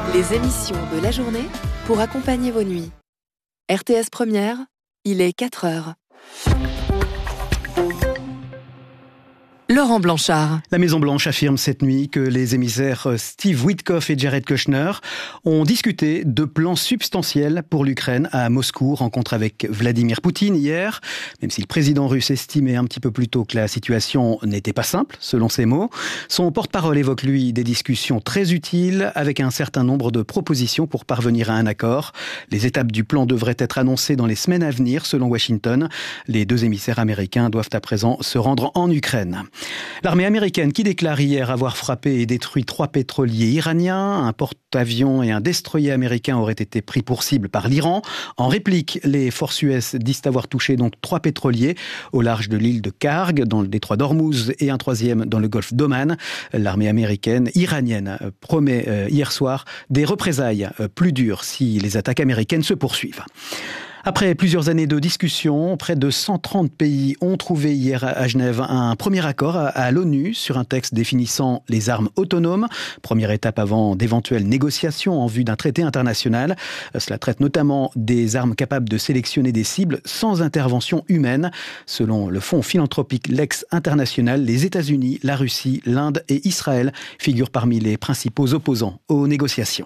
Les émissions de la journée pour accompagner vos nuits. RTS Première, il est 4 heures. Laurent Blanchard. La Maison-Blanche affirme cette nuit que les émissaires Steve Witkoff et Jared Kushner ont discuté de plans substantiels pour l'Ukraine à Moscou. Rencontre avec Vladimir Poutine hier. Même si le président russe estimait un petit peu plus tôt que la situation n'était pas simple, selon ses mots, son porte-parole évoque, lui, des discussions très utiles avec un certain nombre de propositions pour parvenir à un accord. Les étapes du plan devraient être annoncées dans les semaines à venir, selon Washington. Les deux émissaires américains doivent à présent se rendre en Ukraine. L'armée américaine qui déclare hier avoir frappé et détruit 3 pétroliers iraniens, un porte-avions et un destroyer américain auraient été pris pour cible par l'Iran. En réplique, les forces US disent avoir touché donc 3 pétroliers au large de l'île de Karg, dans le détroit d'Ormuz, et un 3e dans le golfe d'Oman. L'armée iranienne promet hier soir des représailles plus dures si les attaques américaines se poursuivent. Après plusieurs années de discussions, près de 130 pays ont trouvé hier à Genève un premier accord à l'ONU sur un texte définissant les armes autonomes. Première étape avant d'éventuelles négociations en vue d'un traité international. Cela traite notamment des armes capables de sélectionner des cibles sans intervention humaine. Selon le fonds philanthropique Lex International, les États-Unis, la Russie, l'Inde et Israël figurent parmi les principaux opposants aux négociations.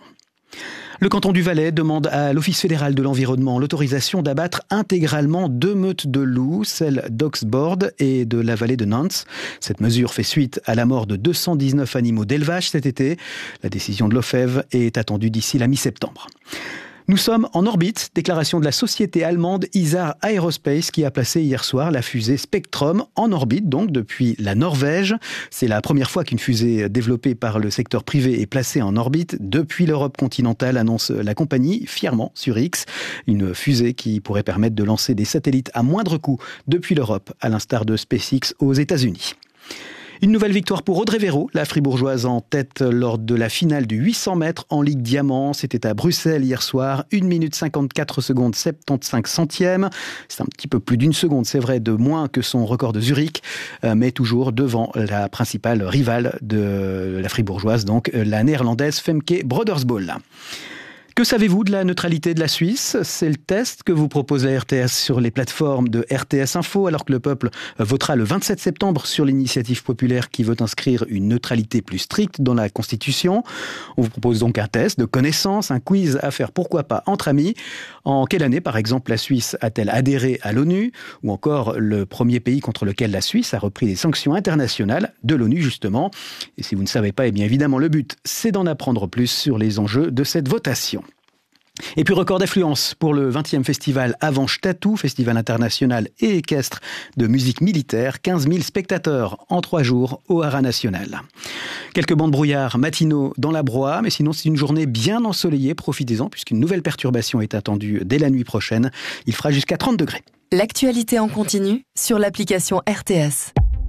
Le canton du Valais demande à l'Office fédéral de l'environnement l'autorisation d'abattre intégralement 2 meutes de loups, celles d'Oxbourg et de la vallée de Nantes. Cette mesure fait suite à la mort de 219 animaux d'élevage cet été. La décision de l'OFEV est attendue d'ici la mi-septembre. Nous sommes en orbite, déclaration de la société allemande Isar Aerospace qui a placé hier soir la fusée Spectrum en orbite, donc depuis la Norvège. C'est la première fois qu'une fusée développée par le secteur privé est placée en orbite depuis l'Europe continentale, annonce la compagnie fièrement sur X. Une fusée qui pourrait permettre de lancer des satellites à moindre coût depuis l'Europe, à l'instar de SpaceX aux États-Unis. Une nouvelle victoire pour Audrey Véro, la fribourgeoise en tête lors de la finale du 800 mètres en Ligue Diamant. C'était à Bruxelles hier soir, 1 minute 54 secondes 75 centièmes. C'est un petit peu plus d'une seconde, c'est vrai, de moins que son record de Zurich, mais toujours devant la principale rivale de la fribourgeoise, donc la néerlandaise Femke Brodersbol. Que savez-vous de la neutralité de la Suisse ? C'est le test que vous propose la RTS sur les plateformes de RTS Info, alors que le peuple votera le 27 septembre sur l'initiative populaire qui veut inscrire une neutralité plus stricte dans la Constitution. On vous propose donc un test de connaissance, un quiz à faire pourquoi pas entre amis. En quelle année, par exemple, la Suisse a-t-elle adhéré à l'ONU ? Ou encore le premier pays contre lequel la Suisse a repris des sanctions internationales de l'ONU, justement. Et si vous ne savez pas, eh bien évidemment, le but, c'est d'en apprendre plus sur les enjeux de cette votation. Et puis record d'affluence pour le 20e festival Avanche Tatou, festival international et équestre de musique militaire. 15 000 spectateurs en 3 jours au Haras National. Quelques bancs de brouillard matinaux dans la Broye, mais sinon c'est une journée bien ensoleillée. Profitez-en puisqu'une nouvelle perturbation est attendue dès la nuit prochaine. Il fera jusqu'à 30 degrés. L'actualité en continu sur l'application RTS.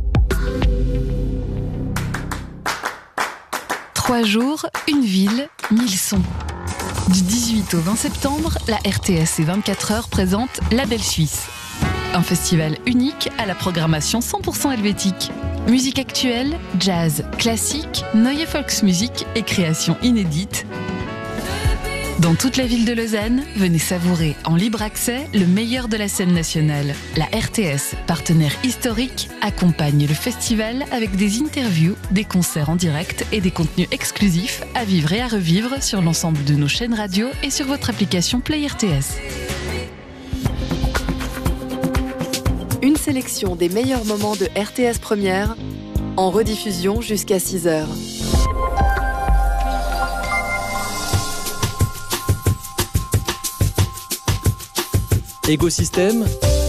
3 jours, une ville, 1000 sons. Du 18 au 20 septembre, la RTS et 24 heures présente La Belle Suisse. Un festival unique à la programmation 100% helvétique. Musique actuelle, jazz, classique, neue Volksmusik et créations inédites. Dans toute la ville de Lausanne, venez savourer en libre accès le meilleur de la scène nationale. La RTS, partenaire historique, accompagne le festival avec des interviews, des concerts en direct et des contenus exclusifs à vivre et à revivre sur l'ensemble de nos chaînes radio et sur votre application Play RTS. Une sélection des meilleurs moments de RTS Première en rediffusion jusqu'à 6 heures. Écosystème.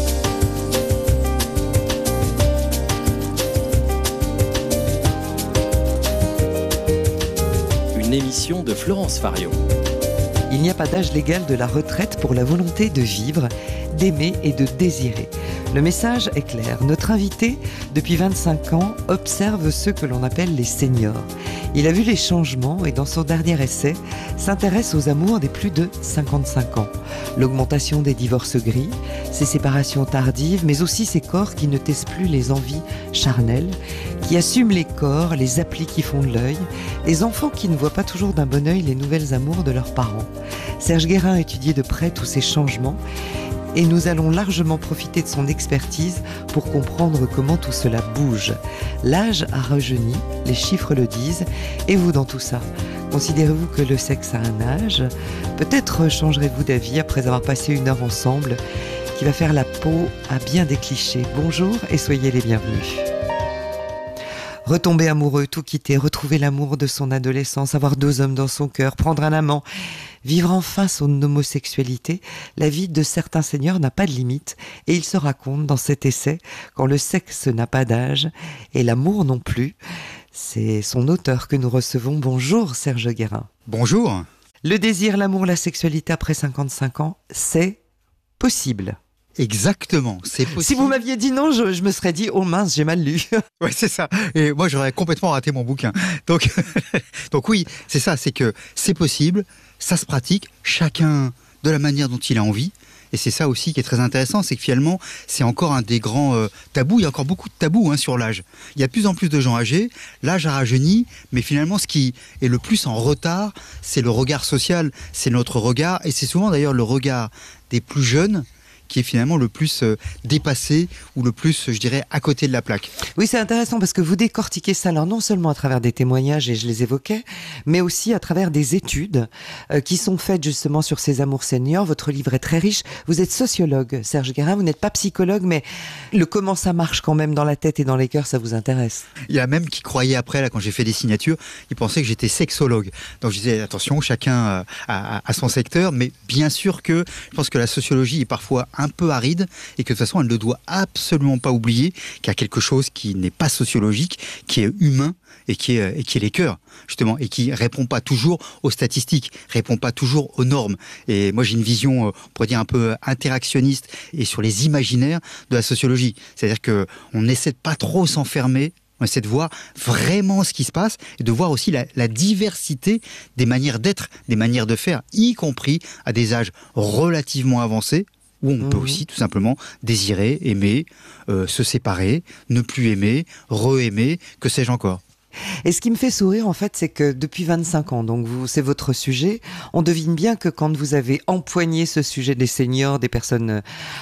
Une émission de Florence Fario. Il n'y a pas d'âge légal de la retraite pour la volonté de vivre, d'aimer et de désirer. Le message est clair. Notre invité, depuis 25 ans, observe ceux que l'on appelle les seniors. Il a vu les changements et dans son dernier essai, s'intéresse aux amours des plus de 55 ans. L'augmentation des divorces gris, ces séparations tardives, mais aussi ces corps qui ne taisent plus les envies charnelles, qui assument les corps, les applis qui font de l'œil, les enfants qui ne voient pas toujours d'un bon œil les nouvelles amours de leurs parents. Serge Guérin a étudié de près tous ces changements et nous allons largement profiter de son expertise pour comprendre comment tout cela bouge. L'âge a rajeuni, les chiffres le disent, et vous dans tout ça, considérez-vous que le sexe a un âge ? Peut-être changerez-vous d'avis après avoir passé une heure ensemble qui va faire la peau à bien des clichés. Bonjour et soyez les bienvenus. Retomber amoureux, tout quitter, retrouver l'amour de son adolescence, avoir 2 hommes dans son cœur, prendre un amant, vivre enfin son homosexualité, la vie de certains seigneurs n'a pas de limite et il se raconte dans cet essai quand le sexe n'a pas d'âge et l'amour non plus. C'est son auteur que nous recevons. Bonjour Serge Guérin. Bonjour. Le désir, l'amour, la sexualité après 55 ans, c'est possible. Exactement, c'est possible. Si vous m'aviez dit non, je me serais dit, oh mince, j'ai mal lu. Ouais, c'est ça. Et moi, j'aurais complètement raté mon bouquin. Donc, donc oui, c'est ça, c'est que c'est possible, ça se pratique, chacun de la manière dont il a envie. Et c'est ça aussi qui est très intéressant, c'est que finalement, c'est encore un des grands tabous. Il y a encore beaucoup de tabous sur l'âge. Il y a de plus en plus de gens âgés, l'âge a rajeuni, mais finalement, ce qui est le plus en retard, c'est le regard social, c'est notre regard. Et c'est souvent d'ailleurs le regard des plus jeunes qui est finalement le plus dépassé ou le plus, je dirais, à côté de la plaque. Oui, c'est intéressant parce que vous décortiquez ça, alors non seulement à travers des témoignages, et je les évoquais, mais aussi à travers des études qui sont faites justement sur ces amours seniors. Votre livre est très riche. Vous êtes sociologue, Serge Guérin, vous n'êtes pas psychologue, mais le comment ça marche quand même dans la tête et dans les cœurs, ça vous intéresse. Il y a même qui croyaient après, là, quand j'ai fait des signatures, ils pensaient que j'étais sexologue. Donc je disais, attention, chacun a son secteur, mais bien sûr que je pense que la sociologie est parfois un peu aride et que de toute façon elle ne doit absolument pas oublier qu'il y a quelque chose qui n'est pas sociologique, qui est humain et qui est les cœurs justement et qui répond pas toujours aux statistiques, répond pas toujours aux normes. Et moi j'ai une vision, on pourrait dire un peu interactionniste et sur les imaginaires de la sociologie. C'est-à-dire que on essaie de pas trop s'enfermer. On essaie de voir vraiment ce qui se passe et de voir aussi la diversité des manières d'être, des manières de faire, y compris à des âges relativement avancés, où on peut aussi tout simplement désirer, aimer, se séparer, ne plus aimer, re-aimer, que sais-je encore. Et ce qui me fait sourire, en fait, c'est que depuis 25 ans, donc c'est votre sujet, on devine bien que quand vous avez empoigné ce sujet des seniors, des personnes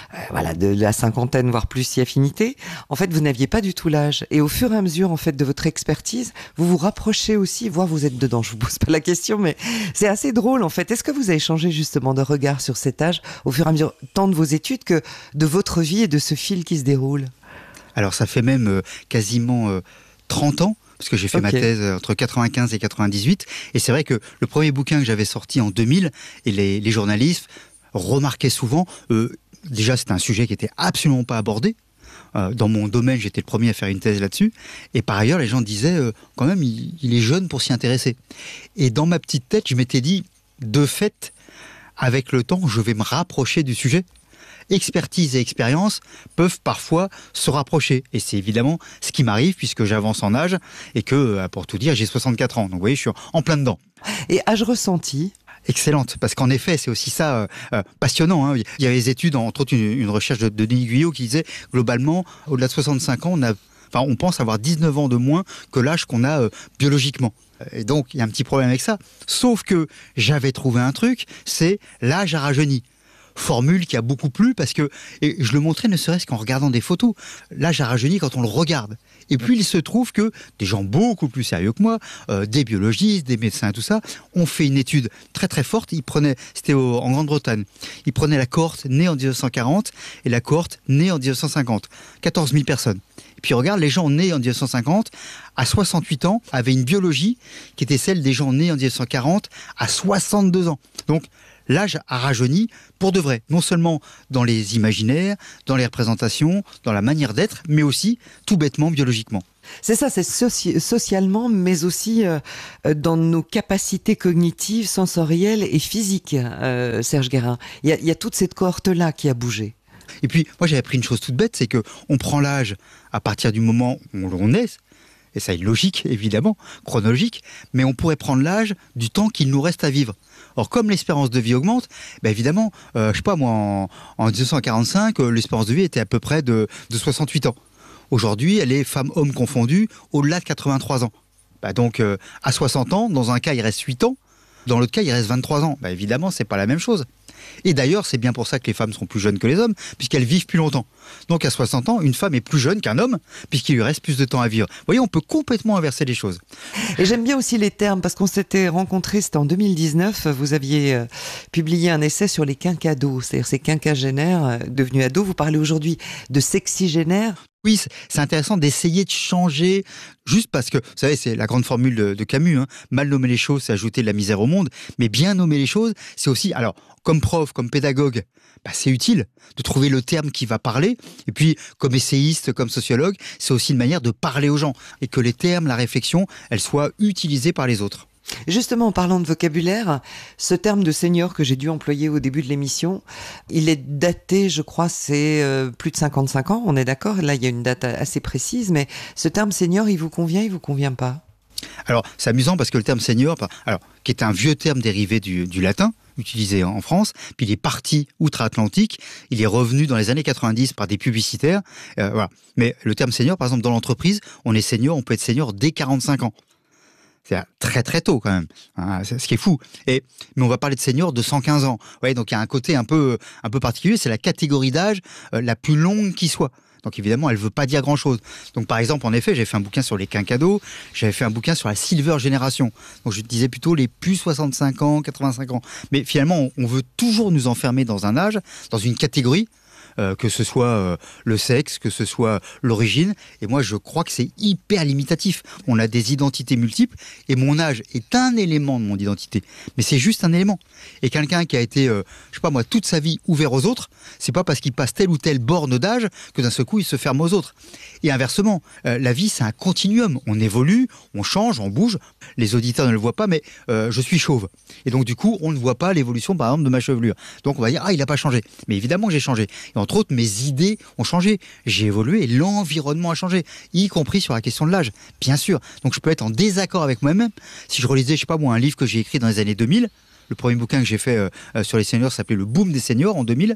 de la cinquantaine, voire plus si affinité, en fait, vous n'aviez pas du tout l'âge. Et au fur et à mesure, en fait, de votre expertise, vous vous rapprochez aussi, voire vous êtes dedans. Je vous pose pas la question, mais c'est assez drôle, en fait. Est-ce que vous avez changé justement de regard sur cet âge au fur et à mesure, tant de vos études que de votre vie et de ce fil qui se déroule ? Alors, ça fait même quasiment 30 ans. Parce que j'ai fait ma thèse entre 95 et 98. Et c'est vrai que le premier bouquin que j'avais sorti en 2000, et les journalistes remarquaient souvent, déjà c'était un sujet qui n'était absolument pas abordé. Dans mon domaine, j'étais le premier à faire une thèse là-dessus. Et par ailleurs, les gens disaient, quand même, il est jeune pour s'y intéresser. Et dans ma petite tête, je m'étais dit, de fait, avec le temps, je vais me rapprocher du sujet. Expertise et expérience peuvent parfois se rapprocher. Et c'est évidemment ce qui m'arrive puisque j'avance en âge et que, pour tout dire, j'ai 64 ans. Donc vous voyez, je suis en plein dedans. Et âge ressenti ? Excellente, parce qu'en effet, c'est aussi ça passionnant. Il y avait des études, entre autres une recherche de Denis Guyot qui disait, globalement, au-delà de 65 ans, on pense avoir 19 ans de moins que l'âge qu'on a biologiquement. Et donc, il y a un petit problème avec ça. Sauf que j'avais trouvé un truc, c'est l'âge a rajeuni. Formule qui a beaucoup plu parce que, et je le montrais ne serait-ce qu'en regardant des photos, l'âge a rajeuni quand on le regarde. Et puis il se trouve que des gens beaucoup plus sérieux que moi, des biologistes, des médecins, tout ça, ont fait une étude très très forte. C'était en Grande-Bretagne, ils prenaient la cohorte née en 1940 et la cohorte née en 1950, 14 000 personnes. Et puis regarde, les gens nés en 1950, à 68 ans, avaient une biologie qui était celle des gens nés en 1940 à 62 ans. Donc l'âge a rajeuni pour de vrai, non seulement dans les imaginaires, dans les représentations, dans la manière d'être, mais aussi tout bêtement biologiquement. C'est ça, c'est socialement, mais aussi dans nos capacités cognitives, sensorielles et physiques, Serge Guérin. Il y a toute cette cohorte-là qui a bougé. Et puis, moi j'avais appris une chose toute bête, c'est qu'on prend l'âge à partir du moment où on est, et ça a une logique évidemment, chronologique, mais on pourrait prendre l'âge du temps qu'il nous reste à vivre. Or, comme l'espérance de vie augmente, évidemment, je sais pas moi, en 1945, l'espérance de vie était à peu près de 68 ans. Aujourd'hui, elle est femmes-hommes confondus, au-delà de 83 ans. Donc, à 60 ans, dans un cas, il reste 8 ans, dans l'autre cas, il reste 23 ans. Évidemment, c'est pas la même chose. Et d'ailleurs, c'est bien pour ça que les femmes sont plus jeunes que les hommes, puisqu'elles vivent plus longtemps. Donc à 60 ans, une femme est plus jeune qu'un homme, puisqu'il lui reste plus de temps à vivre. Vous voyez, on peut complètement inverser les choses. Et j'aime bien aussi les termes, parce qu'on s'était rencontrés, c'était en 2019, vous aviez publié un essai sur les quinquados, c'est-à-dire ces quinquagénaires devenus ados. Vous parlez aujourd'hui de sexygénaires. Oui, c'est intéressant d'essayer de changer, juste parce que, vous savez, c'est la grande formule de Camus, mal nommer les choses, c'est ajouter de la misère au monde, mais bien nommer les choses, c'est aussi, alors, comme prof, comme pédagogue, c'est utile de trouver le terme qui va parler, et puis, comme essayiste, comme sociologue, c'est aussi une manière de parler aux gens, et que les termes, la réflexion, elles soient utilisées par les autres. Justement, en parlant de vocabulaire, ce terme de senior que j'ai dû employer au début de l'émission, il est daté, je crois, c'est plus de 55 ans, on est d'accord? Là, il y a une date assez précise, mais ce terme senior, il vous convient pas? Alors, c'est amusant parce que le terme senior, qui est un vieux terme dérivé du latin, utilisé en France, puis il est parti outre-Atlantique, il est revenu dans les années 90 par des publicitaires, voilà. Mais le terme senior, par exemple, dans l'entreprise, on est senior, on peut être senior dès 45 ans. C'est très très tôt quand même, c'est ce qui est fou. Mais on va parler de senior de 115 ans. Ouais, donc il y a un côté un peu particulier, c'est la catégorie d'âge la plus longue qui soit. Donc évidemment, elle veut pas dire grand-chose. Donc par exemple, en effet, j'ai fait un bouquin sur les quinquados, j'avais fait un bouquin sur la Silver Génération. Donc je disais plutôt les plus 65 ans, 85 ans. Mais finalement, on veut toujours nous enfermer dans un âge, dans une catégorie, que ce soit le sexe, que ce soit l'origine. Et moi, je crois que c'est hyper limitatif. On a des identités multiples et mon âge est un élément de mon identité. Mais c'est juste un élément. Et quelqu'un qui a été, je sais pas moi, toute sa vie ouvert aux autres, c'est pas parce qu'il passe telle ou telle borne d'âge que d'un seul coup, il se ferme aux autres. Et inversement, la vie, c'est un continuum. On évolue, on change, on bouge. Les auditeurs ne le voient pas, mais je suis chauve. Et donc, du coup, on ne voit pas l'évolution, par exemple, de ma chevelure. Donc, on va dire, il n'a pas changé. Mais évidemment que j'ai changé. Et entre autres, mes idées ont changé. J'ai évolué et l'environnement a changé, y compris sur la question de l'âge, bien sûr. Donc, je peux être en désaccord avec moi-même. Si je relisais, je sais pas moi, un livre que j'ai écrit dans les années 2000, le premier bouquin que j'ai fait sur les seniors s'appelait Le Boom des seniors en 2000.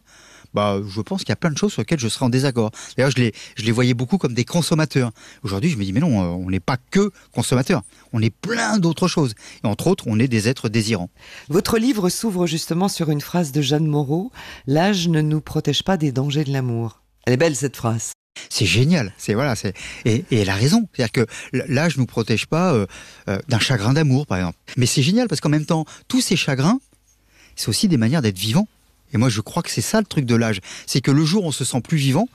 Je pense qu'il y a plein de choses sur lesquelles je serais en désaccord. D'ailleurs, je les voyais beaucoup comme des consommateurs. Aujourd'hui, je me dis, mais non, on n'est pas que consommateurs. On est plein d'autres choses. Et entre autres, on est des êtres désirants. Votre livre s'ouvre justement sur une phrase de Jeanne Moreau. « L'âge ne nous protège pas des dangers de l'amour ». Elle est belle, cette phrase. C'est génial. Et elle a raison. C'est-à-dire que l'âge ne nous protège pas d'un chagrin d'amour, par exemple. Mais c'est génial parce qu'en même temps, tous ces chagrins, c'est aussi des manières d'être vivant. Et moi, je crois que c'est ça le truc de l'âge. C'est que le jour où on se sent plus vivant,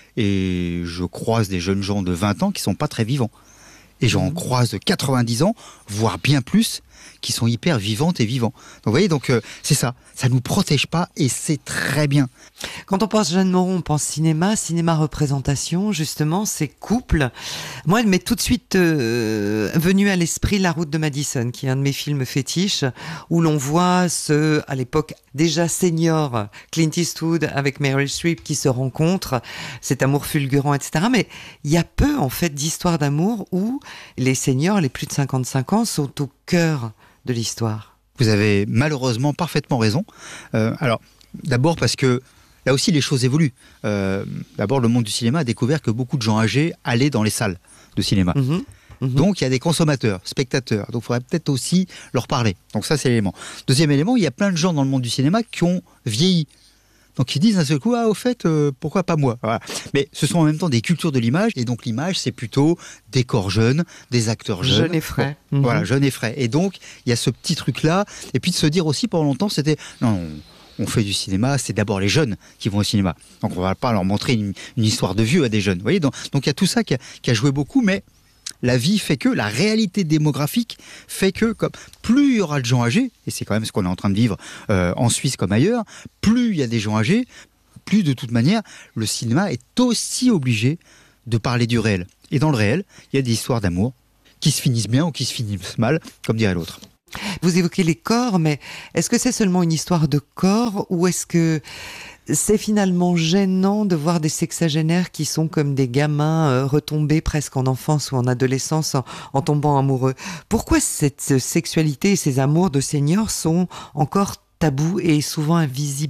et je croise des jeunes gens de 20 ans qui sont pas très vivants. Et j'en croise de 90 ans, voire bien plus, qui sont hyper vivantes et vivants. Donc vous voyez, c'est ça. Ça ne nous protège pas et c'est très bien. Quand on pense Jeanne Moreau, on pense cinéma représentation, justement, ces couples. Moi, elle m'est tout de suite venue à l'esprit La Route de Madison, qui est un de mes films fétiches, où l'on voit à l'époque déjà senior, Clint Eastwood avec Meryl Streep qui se rencontrent, cet amour fulgurant, etc. Mais il y a peu, en fait, d'histoires d'amour où les seniors, les plus de 55 ans, sont au cœur de l'histoire. Vous avez malheureusement parfaitement raison. Alors, d'abord parce que là aussi les choses évoluent. D'abord, le monde du cinéma a découvert que beaucoup de gens âgés allaient dans les salles de cinéma. Donc il y a des consommateurs, spectateurs, donc il faudrait peut-être aussi leur parler. Donc ça c'est l'élément. Deuxième élément, il y a plein de gens dans le monde du cinéma qui ont vieilli. Donc ils disent d'un seul coup, au fait, pourquoi pas moi? Voilà. Mais ce sont en même temps des cultures de l'image, et donc l'image c'est plutôt des corps jeunes, des acteurs jeunes. Jeunes et frais. Voilà, jeunes et frais. Et donc il y a ce petit truc-là, et puis de se dire aussi pendant longtemps, c'était, non, on fait du cinéma, c'est d'abord les jeunes qui vont au cinéma. Donc on ne va pas leur montrer une histoire de vieux à des jeunes. Vous voyez, donc il y a tout ça qui a joué beaucoup, mais la vie fait que, la réalité démographique fait que, plus il y aura de gens âgés, et c'est quand même ce qu'on est en train de vivre en Suisse comme ailleurs, plus il y a des gens âgés, plus de toute manière, le cinéma est aussi obligé de parler du réel. Et dans le réel, il y a des histoires d'amour qui se finissent bien ou qui se finissent mal, comme dirait l'autre. Vous évoquez les corps, mais est-ce que c'est seulement une histoire de corps ou est-ce que C'est finalement gênant de voir des sexagénaires qui sont comme des gamins retombés presque en enfance ou en adolescence en tombant amoureux. Pourquoi cette sexualité et ces amours de seniors sont encore tabous et souvent invisibilisés ?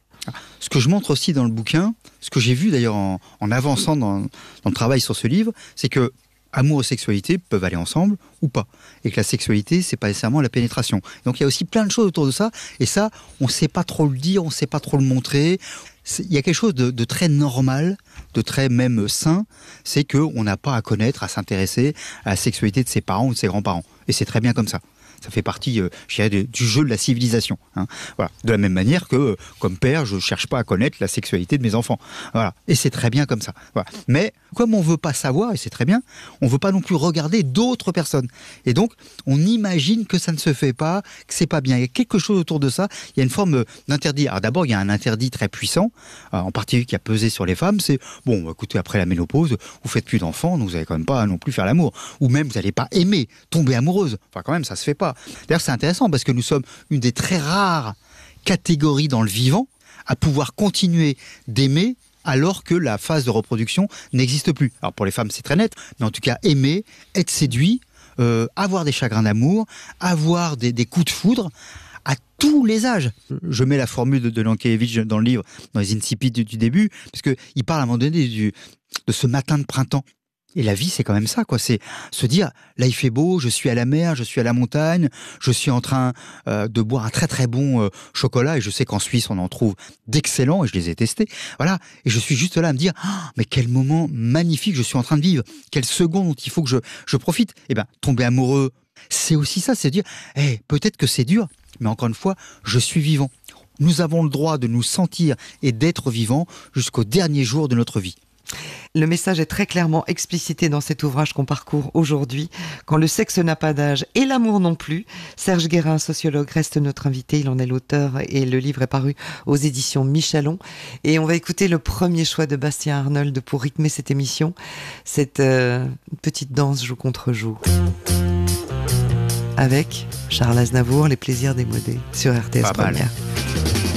Ce que je montre aussi dans le bouquin, ce que j'ai vu d'ailleurs en avançant dans le travail sur ce livre, c'est que amour et sexualité peuvent aller ensemble ou pas. Et que la sexualité, c'est pas nécessairement la pénétration. Donc il y a aussi plein de choses autour de ça. Et ça, on ne sait pas trop le dire, on ne sait pas trop le montrer. Il y a quelque chose de très normal, de très même sain, c'est qu'on n'a pas à connaître, à s'intéresser à la sexualité de ses parents ou de ses grands-parents. Et c'est très bien comme ça. Ça fait partie, je dirais, du jeu de la civilisation. Hein. Voilà. De la même manière que, comme père, je ne cherche pas à connaître la sexualité de mes enfants. Voilà. Et c'est très bien comme ça. Voilà. Mais comme on ne veut pas savoir, et c'est très bien, on ne veut pas non plus regarder d'autres personnes. Et donc, on imagine que ça ne se fait pas, que c'est pas bien. Il y a quelque chose autour de ça. Il y a une forme d'interdit. Alors d'abord, il y a un interdit très puissant, en particulier qui a pesé sur les femmes. C'est, bon, écoutez, après la ménopause, vous faites plus d'enfants, donc vous n'allez quand même pas non plus faire l'amour. Ou même, vous n'allez pas aimer, tomber amoureuse. Enfin, quand même, ça se fait pas. D'ailleurs, c'est intéressant parce que nous sommes une des très rares catégories dans le vivant à pouvoir continuer d'aimer alors que la phase de reproduction n'existe plus. Alors pour les femmes, c'est très net, mais en tout cas, aimer, être séduit, avoir des chagrins d'amour, avoir des coups de foudre à tous les âges. Je mets la formule de Lankiewicz dans le livre, dans les insipides du début, parce qu'il parle à un moment donné de ce matin de printemps. Et la vie, c'est quand même ça, quoi. C'est se dire, là, il fait beau, je suis à la mer, je suis à la montagne, je suis en train de boire un très très bon chocolat, et je sais qu'en Suisse, on en trouve d'excellents, et je les ai testés. Voilà. Et je suis juste là à me dire, mais quel moment magnifique je suis en train de vivre. Quelle seconde dont il faut que je profite. Eh ben, tomber amoureux, c'est aussi ça, c'est dire, peut-être que c'est dur, mais encore une fois, je suis vivant. Nous avons le droit de nous sentir et d'être vivants jusqu'au dernier jour de notre vie. Le message est très clairement explicité dans cet ouvrage qu'on parcourt aujourd'hui. Quand le sexe n'a pas d'âge et l'amour non plus. Serge Guérin, sociologue, reste notre invité. Il en est l'auteur et le livre est paru aux éditions Michalon. Et on va écouter le premier choix de Bastien Arnold pour rythmer cette émission. Cette petite danse joue contre joue. Avec Charles Aznavour, Les plaisirs démodés sur RTS Première.